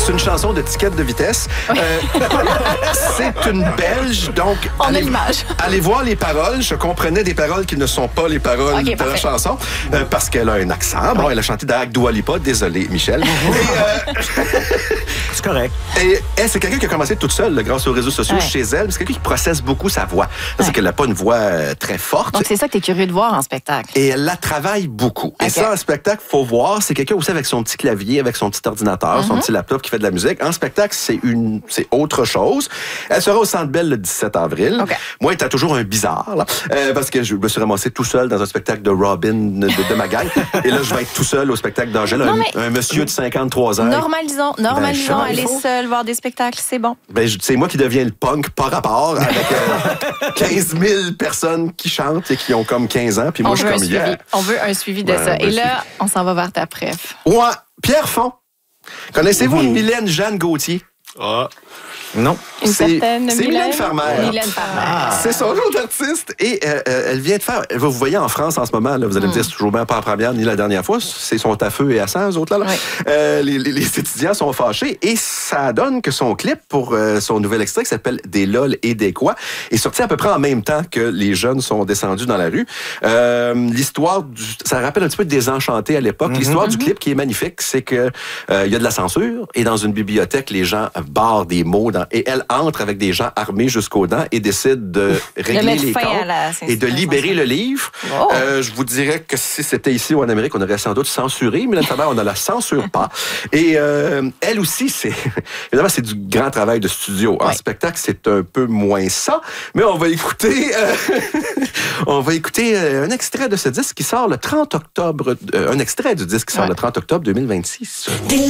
C'est une chanson de ticket de vitesse. C'est une Belge, donc On a l'image. Allez voir les paroles. Je comprenais des paroles qui ne sont pas les paroles de la chanson parce qu'elle a un accent. Bon, elle a chanté d'Arc Dua Lipa. Désolé, Michel. C'est correct. Et elle, c'est quelqu'un qui a commencé toute seule grâce aux réseaux sociaux chez elle. C'est quelqu'un qui processe beaucoup sa voix. Parce qu'elle n'a pas une voix très forte. Donc, c'est ça que tu es curieux de voir en spectacle. Et elle la travaille beaucoup. Et ça, en spectacle, faut voir. C'est quelqu'un aussi avec son petit clavier, avec son petit ordinateur, son petit laptop qui fait de la musique. En spectacle, c'est autre chose. Elle sera au Centre Bell le 17 avril. Moi, elle était toujours un bizarre, là, parce que je me suis ramassé tout seul dans un spectacle de Robin de ma gang. Et là, je vais être tout seul au spectacle d'Angèle, un monsieur de 53 ans. Normalisons, aller seul voir des spectacles, c'est bon. C'est moi qui deviens le punk par rapport avec 15 000 personnes qui chantent et qui ont comme 15 ans. Puis moi, je suis comme on veut un suivi de ça. Et là, on s'en va vers ta préf. Ouais, Pierre Font. Connaissez-vous Mylène Jeanne Gauthier? Non. C'est Mylène Farmer. C'est son nom d'artiste. Et elle vient de faire... Vous voyez en France en ce moment, là, vous allez me dire, c'est toujours bien pas en première ni la dernière fois. C'est son à feu et à sang, eux autres. Là. Les étudiants sont fâchés. Et ça donne que son clip pour son nouvel extrait qui s'appelle « Des lol et des quoi » est sorti à peu près en même temps que les jeunes sont descendus dans la rue. L'histoire ça rappelle un petit peu Désenchanté à l'époque. L'histoire du clip qui est magnifique, c'est que il y a de la censure et dans une bibliothèque, les gens barrent des mots et elle entre avec des gens armés jusqu'aux dents et décide de régler les comptes et de libérer le livre. Je vous dirais que si c'était ici ou en Amérique, on aurait sans doute censuré, mais on ne la censure pas. Et elle aussi, évidemment, c'est du grand travail de studio. En spectacle, c'est un peu moins ça, mais on va écouter un extrait de ce disque qui sort le 30 octobre, un extrait du disque qui sort le 30 octobre 2026.